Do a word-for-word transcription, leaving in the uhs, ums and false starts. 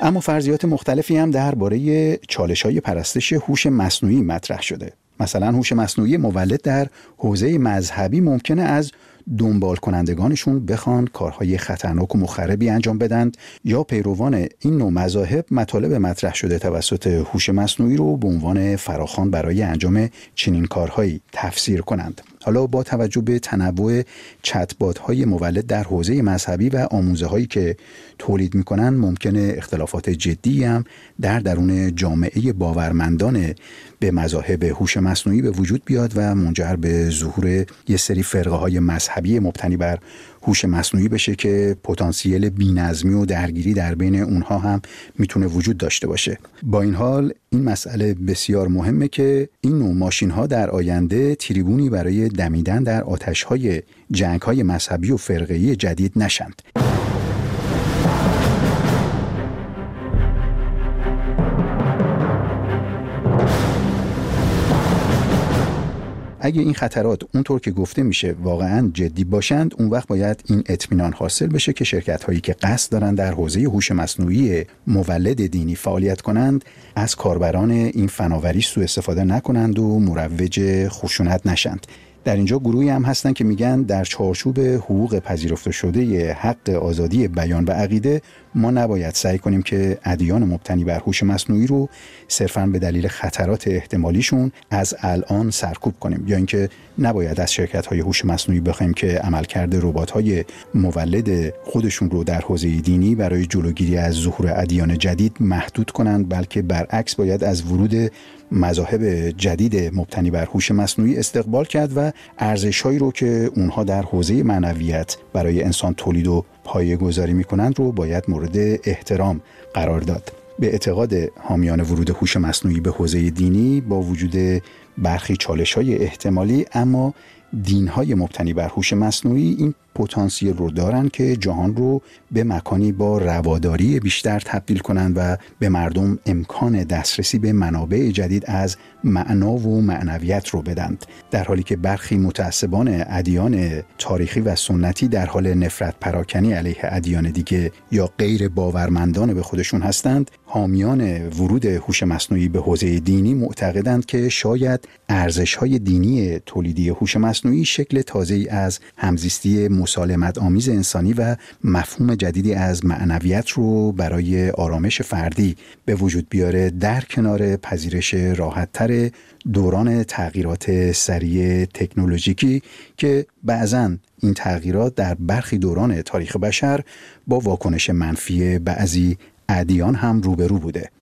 اما فرضیات مختلفی هم درباره چالش‌های پرستش هوش مصنوعی مطرح شده. مثلا هوش مصنوعی مولد در حوزه مذهبی ممکنه از دنبال کنندگانشون بخوان کارهای خطرناک و مخربی انجام بدند، یا پیروان این نوع مذاهب مطالب مطرح شده توسط هوش مصنوعی رو به عنوان فراخوان برای انجام چنین کارهایی تفسیر کنند. حالا با توجه به تنوع چت‌بات‌های مولد در حوزه مذهبی و آموزه‌هایی که تولید می‌کنند، ممکنه اختلافات جدی هم در درون جامعه باورمندان به مذاهب هوش مصنوعی به وجود بیاد و منجر به ظهور یه سری فرقه‌های مذهبی مبتنی بر هوش مصنوعی بشه که پتانسیل بی‌نظمی و درگیری در بین اونها هم میتونه وجود داشته باشه. با این حال این مسئله بسیار مهمه که این نوع ماشین‌ها در آینده تریبونی برای دمیدن در آتش‌های جنگ‌های مذهبی و فرقه‌ای جدید نشند. اگه این خطرات اونطور که گفته میشه واقعاً جدی باشند، اون وقت باید این اطمینان حاصل بشه که شرکت هایی که قصد دارن در حوزه هوش مصنوعی مولد دینی فعالیت کنند از کاربران این فناوری سوء استفاده نکنند و مروج خشونت نشند. در اینجا گروهی هم هستن که میگن در چارچوب حقوق پذیرفته شده حق آزادی بیان و عقیده ما نباید سعی کنیم که ادیان مبتنی بر هوش مصنوعی رو صرفاً به دلیل خطرات احتمالیشون از الان سرکوب کنیم، یا اینکه نباید از شرکت‌های هوش مصنوعی بخوایم که عملکرد ربات‌های مولد خودشون رو در حوزه دینی برای جلوگیری از ظهور ادیان جدید محدود کنند، بلکه برعکس باید از ورود مذاهب جدید مبتنی بر هوش مصنوعی استقبال کرد و ارزش‌هایی رو که اونها در حوزه معنویت برای انسان تولید و پایه‌گذاری می‌کنند رو باید مورد احترام قرار داد. به اعتقاد حامیان ورود هوش مصنوعی به حوزه دینی، با وجود برخی چالش‌های احتمالی، اما دین‌های مبتنی بر هوش مصنوعی این پتانسیل رو دارن که جهان رو به مکانی با رواداری بیشتر تبدیل کنند و به مردم امکان دسترسی به منابع جدید از معنا و معنویت رو بدند، در حالی که برخی متعصبان ادیان تاریخی و سنتی در حال نفرت پراکنی علیه ادیان دیگه یا غیر باورمندان به خودشون هستند. حامیان ورود هوش مصنوعی به حوزه دینی معتقدند که شاید ارزش‌های دینی تولیدی هوش مصنوعی شکل تازه‌ای از همزیستی مسالمت آمیز انسانی و مفهوم جدیدی از معنویت رو برای آرامش فردی به وجود بیاره، در کنار پذیرش راحت‌تر دوران تغییرات سریع تکنولوژیکی که بعضاً این تغییرات در برخی دوران تاریخ بشر با واکنش منفی بعضی ادیان هم روبرو بوده.